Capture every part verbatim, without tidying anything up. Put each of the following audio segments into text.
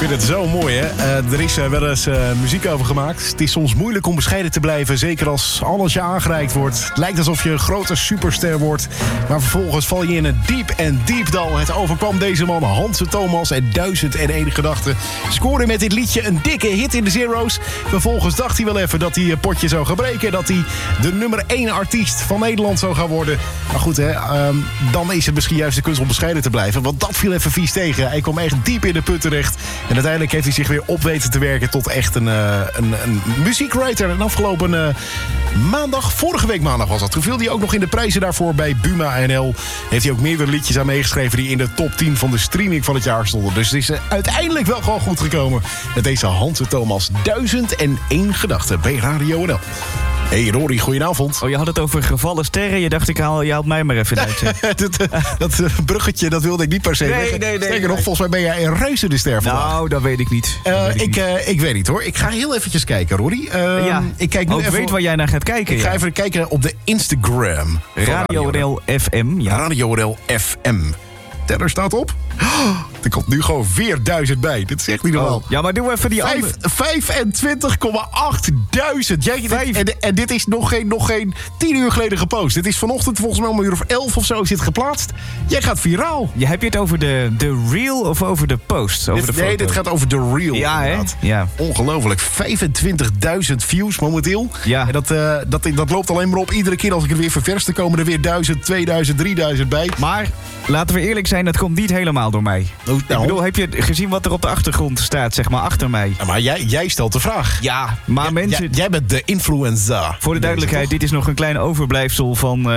Ik vind het zo mooi, hè? Uh, er is uh, wel eens uh, muziek over gemaakt. Het is soms moeilijk om bescheiden te blijven. Zeker als alles je aangereikt wordt. Het lijkt alsof je een grote superster wordt. Maar vervolgens val je in een diep en diep dal. Het overkwam deze man, Hanse Thomas en duizend en één gedachten. Scoorde met dit liedje een dikke hit in de Zero's. Vervolgens dacht hij wel even dat hij een potje zou gaan breken. Dat hij de nummer één artiest van Nederland zou gaan worden. Maar goed, hè, um, dan is het misschien juist de kunst om bescheiden te blijven. Want dat viel even vies tegen. Hij kwam echt diep in de put terecht. En uiteindelijk heeft hij zich weer op weten te werken tot echt een, uh, een, een muziekwriter. En afgelopen uh, maandag, vorige week maandag was dat. Toen viel hij ook nog in de prijzen daarvoor bij Buma N L. Heeft hij ook meerdere liedjes aan meegeschreven die in de top tien van de streaming van het jaar stonden. Dus het is uh, uiteindelijk wel gewoon goed gekomen met deze Hanse Thomas. Duizend en één gedachten bij Radio N L. Hey Rory, goedenavond. Oh, je had het over gevallen sterren. Je dacht, ik haal, je haalt mij maar even uit. dat, dat bruggetje, dat wilde ik niet per se nee, leggen. Nee, nee, Sterker nee. nog, volgens mij ben jij een reizende ster vandaag. Nou, dat weet ik niet. Uh, weet ik, ik, niet. Uh, ik weet niet hoor. Ik ga heel eventjes kijken, Rory. Uh, ja, ik kijk nu ook even weet waar jij naar gaat kijken. Ik ja. ga even kijken op de Instagram. Radio N L F M. Ja. Radio N L F M. Teller staat op. Oh, er komt nu gewoon weer duizend bij. Dat is echt niet normaal. Oh, ja, maar doe even die Vijf, andere. vijfentwintig komma acht duizend. Jij, Vijf. en, en dit is nog geen, nog geen tien uur geleden gepost. Dit is vanochtend volgens mij om een uur of elf of zo is dit geplaatst. Jij gaat viraal. Je, heb je het over de, de reel of over de post? Over dit, de nee, foto? dit gaat over de reel. Ja, hè? Ja. Ongelooflijk. vijfentwintigduizend views momenteel. Ja. En dat, uh, dat, dat loopt alleen maar op. Iedere keer als ik het weer ververs, dan komen er weer duizend, tweeduizend, drieduizend bij. Maar laten we eerlijk zijn, dat komt niet helemaal door mij. Oh, ik bedoel, heb je gezien wat er op de achtergrond staat, zeg maar, achter mij? Ja, maar jij, jij stelt de vraag. Ja, maar Ja, mensen... jij, jij bent de influenza. Voor de duidelijkheid, dit is nog een klein overblijfsel van uh,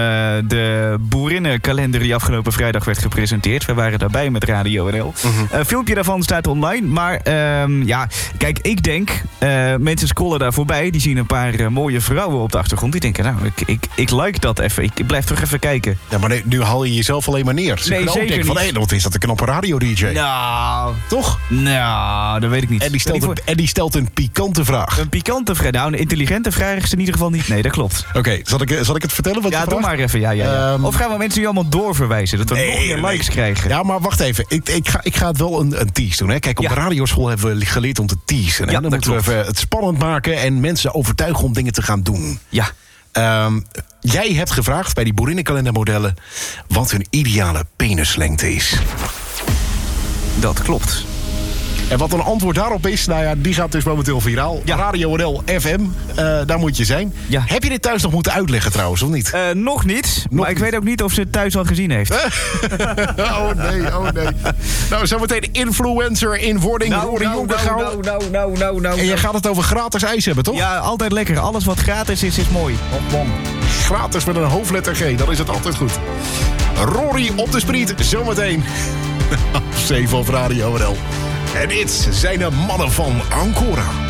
de boerinnenkalender die afgelopen vrijdag werd gepresenteerd. We waren daarbij met Radio N L. Mm-hmm. Een filmpje daarvan staat online. Maar um, ja, kijk, ik denk, uh, mensen scrollen daar voorbij. Die zien een paar uh, mooie vrouwen op de achtergrond. Die denken, nou, ik, ik, ik like dat even. Ik, ik blijf toch even kijken. Ja, maar nu, nu haal je jezelf alleen maar neer. Ze Nee, kunnen ook zeker denken van, hé, niet. wat is dat een knappe radio-D J? Nou, Toch? nou, dat weet ik niet. En die, stelt een, en die stelt een pikante vraag. Een pikante vraag. Nou, een intelligente vraag is het in ieder geval niet. Nee, dat klopt. Oké, okay, zal, ik, zal ik het vertellen? Wat Ja, je doe vraagt? maar even. Ja, ja, ja. Um, of gaan we mensen nu allemaal doorverwijzen? Dat we nee, nog meer nee. likes krijgen. Ja, maar wacht even. Ik, ik, ga, ik ga het wel een, een tease doen. Hè. Kijk, op Ja. de radioschool hebben we geleerd om te teasen. Hè. Ja, Dan dat moeten we klopt. even het spannend maken en mensen overtuigen om dingen te gaan doen. Ja. Um, jij hebt gevraagd bij die boerinnenkalendermodellen wat hun ideale penislengte is. Dat klopt. En wat een antwoord daarop is, nou ja, die gaat dus momenteel viraal. Ja. Radio N L F M, uh, daar moet je zijn. Ja. Heb je dit thuis nog moeten uitleggen trouwens, of niet? Uh, nog niet, Nog maar ik weet ook niet of ze het thuis al gezien heeft. oh nee, oh nee. Nou, zometeen influencer in wording. Rory Jonkergouw. nou, nou, nou, nou, nou. En je gaat het over gratis ijs hebben, toch? Ja, altijd lekker. Alles wat gratis is, is mooi. Gratis met een hoofdletter G, dan is het altijd goed. Rory op de spriet, zometeen. zeven op Radio N L. En dit zijn de mannen van Ancora.